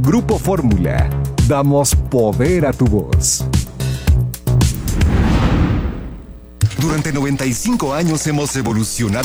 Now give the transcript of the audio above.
Grupo Fórmula, damos poder a tu voz. Durante 95 años hemos evolucionado